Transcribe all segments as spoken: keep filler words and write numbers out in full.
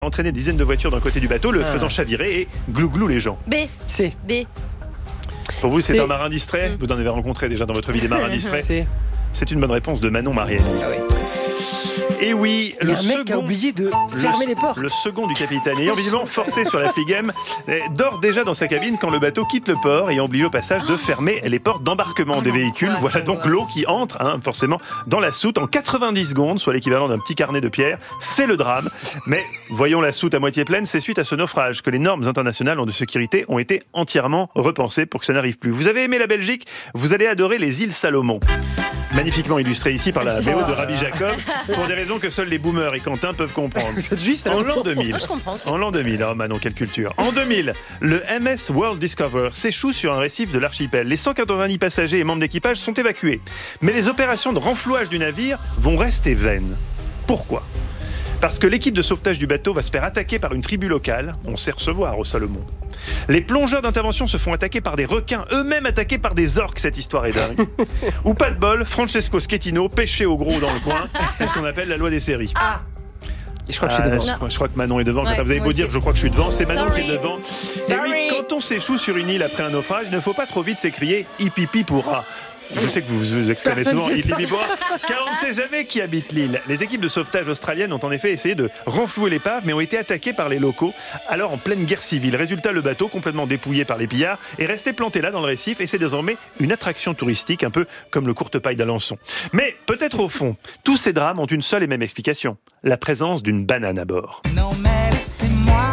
entraîné des dizaines de voitures d'un côté du bateau, le Ah. faisant chavirer et glou-glou les gens. B. C. B. Pour vous, c'est, C'est- un marin distrait. Mm. Vous en avez rencontré déjà dans votre vie des marins distraits. C. C'est une bonne réponse de Manon Marielle. Ah oui. Et oui, Il y le a un mec qui a second... oublié de fermer le, les portes. le second du capitaine, ayant visiblement forcé sur la Fligem, eh, dort déjà dans sa cabine quand le bateau quitte le port, ayant oublié au passage de fermer les portes d'embarquement Oh des non, véhicules. ouais, Voilà c'est donc vrai. l'eau qui entre, hein, forcément, dans la soute en quatre-vingt-dix secondes, soit l'équivalent d'un petit carnet de pierre. C'est le drame. Mais voyons la soute à moitié pleine, c'est suite à ce naufrage que les normes internationales de sécurité ont été entièrement repensées pour que ça n'arrive plus. Vous avez aimé la Belgique, vous allez adorer les îles Salomon. Magnifiquement illustré ici par la B O de Rabbi Jacob, pour des raisons que seuls les boomers et Quentin peuvent comprendre. Vous êtes juif, ça En va l'an deux mille, Moi, je comprends. en l'an deux mille, oh Manon, quelle culture. En deux mille, le M S World Discover s'échoue sur un récif de l'archipel. Les cent quatre-vingt-dix passagers et membres d'équipage sont évacués. Mais les opérations de renflouage du navire vont rester vaines. Pourquoi ? Parce que l'équipe de sauvetage du bateau va se faire attaquer par une tribu locale. On sait recevoir au Salomon. Les plongeurs d'intervention se font attaquer par des requins, eux-mêmes attaqués par des orques. Cette histoire est dingue. Ou pas de bol, Francesco Schettino pêché au gros dans le coin. C'est ce qu'on appelle la loi des séries. Ah. Je crois que je suis Ah, devant. je, crois, je crois que Manon est devant. Ouais, Quand vous avez moi beau dire aussi. je crois que je suis devant, c'est Manon Sorry. qui est devant. Et oui, Sorry. quand on s'échoue sur une île après un naufrage, il ne faut pas trop vite s'écrier hipipi pourra. Je sais que vous vous exclamez Personne souvent fait ça. hipipi pourra, car on ne sait jamais qui habite l'île. Les équipes de sauvetage australiennes ont en effet essayé de renflouer l'épave, mais ont été attaquées par les locaux, alors en pleine guerre civile. Résultat, le bateau, complètement dépouillé par les pillards, est resté planté là dans le récif et c'est désormais une attraction touristique, un peu comme le courte-paille d'Alençon. Mais peut-être au fond, tous ces drames ont une seule et même explication, la présence d'une banane à bord. Non mais laissez-moi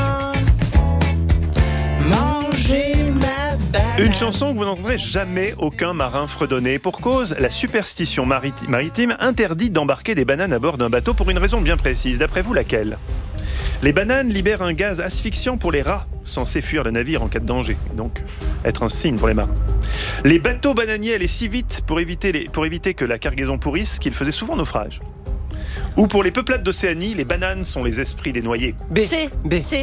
manger ma banane. Une chanson que vous n'entendrez jamais aucun marin fredonner. Pour cause, la superstition mariti- maritime interdit d'embarquer des bananes à bord d'un bateau pour une raison bien précise. D'après vous, laquelle ? Les bananes libèrent un gaz asphyxiant pour les rats, censés fuir le navire en cas de danger, donc être un signe pour les marins. Les bateaux bananiers allaient si vite pour éviter, les- pour éviter que la cargaison pourrisse qu'ils faisaient souvent naufrage. Ou pour les peuplades d'Océanie, les bananes sont les esprits des noyés. B. C. B. C.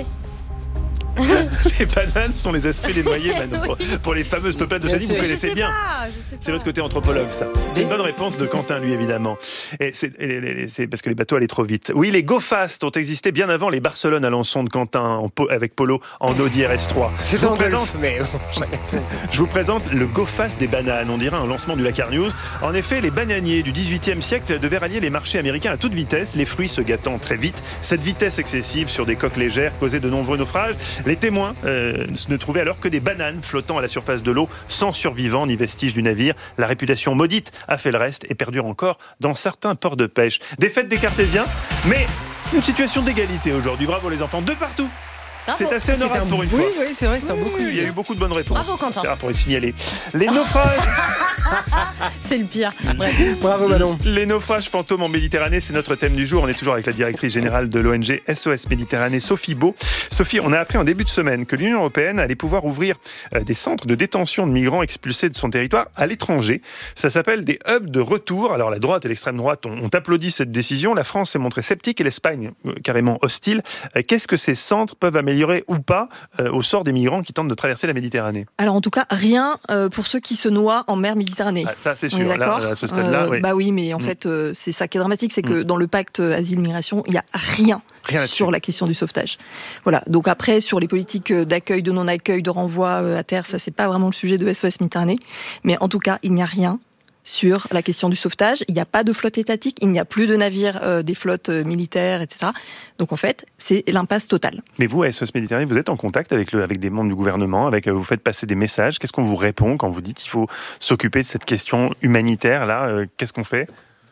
Les bananes sont les esprits des noyés, Manon. Pour, pour les fameuses peuplades d'Océanie, Bien vous sûr. Je connaissez sais bien. pas, je sais C'est pas. votre côté anthropologue, ça. C'est une bonne réponse de Quentin, lui, évidemment. Et c'est, et les- les- c'est parce que les bateaux allaient trop vite. Oui, les Go Fast ont existé bien avant les Barcelone-Alençon de Quentin en po- avec Polo en Audi R S trois. C'est Je vous en présente, golf, mais bon, chacun son- je vous présente le Go Fast des bananes. On dirait un lancement du Dakar News. En effet, les bananiers du dixhuitième siècle devaient rallier les marchés américains à toute vitesse, les fruits se gâtant très vite. Cette vitesse excessive sur des coques légères causait de nombreux naufrages. Les témoins euh, ne trouvaient alors que des bananes flottant à la surface de l'eau, sans survivants ni vestiges du navire. La réputation maudite a fait le reste et perdure encore dans certains ports de pêche. Défaite des Cartésiens, mais une situation d'égalité aujourd'hui. Bravo les enfants, de partout. Bravo. C'est assez C'est un- honorable pour une oui, fois. oui, c'est vrai, c'est un beau quiz. Il y a eu beaucoup de bonnes réponses. Bravo, Quentin. C'est rare pour être signalé. Les naufrages, C'est le pire. Bref. Bravo Manon. les naufrages fantômes en Méditerranée, c'est notre thème du jour. On est toujours avec la directrice générale de l'O N G S O S Méditerranée, Sophie Beau. Sophie, on a appris en début de semaine que l'Union européenne allait pouvoir ouvrir euh, des centres de détention de migrants expulsés de son territoire à l'étranger. Ça s'appelle des hubs de retour. Alors la droite et l'extrême droite ont, ont applaudi cette décision. La France s'est montrée sceptique et l'Espagne euh, carrément hostile. Euh, Qu'est-ce que ces centres peuvent améliorer ou pas euh, au sort des migrants qui tentent de traverser la Méditerranée ? Alors en tout cas, rien euh, pour ceux qui se noient en mer Méditerranée. Ah, ça, c'est On est sûr. Là, d'accord à ce stade-là, Euh, oui. Bah oui, mais en Mm. fait, euh, c'est ça qui est dramatique, c'est que Mm. dans le pacte asile-migration, il n'y a rien, Rien là-dessus. sur la question du sauvetage. Voilà. Donc après, sur les politiques d'accueil, de non-accueil, de renvoi euh, à terre, ça c'est pas vraiment le sujet de S O S Méditerranée. Mais en tout cas, il n'y a rien sur la question du sauvetage. Il n'y a pas de flotte étatique, il n'y a plus de navires euh, des flottes euh, militaires, et cetera. Donc en fait, c'est l'impasse totale. Mais vous, à S O S Méditerranée, vous êtes en contact avec, le, avec des membres du gouvernement, avec, euh, vous faites passer des messages. Qu'est-ce qu'on vous répond quand vous dites qu'il faut s'occuper de cette question humanitaire là euh, Qu'est-ce qu'on fait ?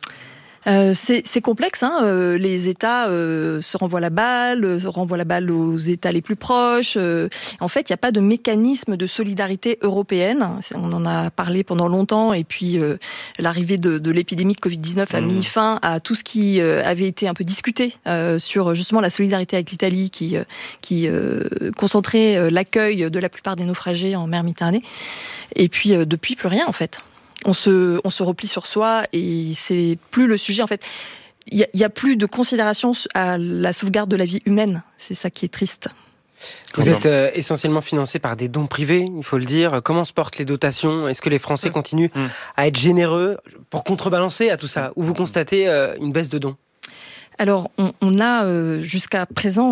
Euh, c'est, c'est complexe, hein. Euh, les États euh, se renvoient la balle, euh, renvoient la balle aux États les plus proches. Euh, en fait, il n'y a pas de mécanisme de solidarité européenne. C'est- On en a parlé pendant longtemps, et puis euh, l'arrivée de, de l'épidémie de covid dix-neuf a Mmh. mis fin à tout ce qui euh, avait été un peu discuté euh, sur justement la solidarité avec l'Italie, qui, euh, qui euh, concentrait euh, l'accueil de la plupart des naufragés en mer Méditerranée. Et puis euh, depuis, plus rien en fait. On se, on se replie sur soi et c'est plus le sujet. En fait, il y a, y a plus de considération à la sauvegarde de la vie humaine. C'est ça qui est triste. Vous êtes euh, essentiellement financé par des dons privés, il faut le dire. Comment se portent les dotations ? Est-ce que les Français continuent Mmh. à être généreux pour contrebalancer à tout ça ? Ou vous constatez euh, une baisse de dons ? Alors, on, on a euh, jusqu'à présent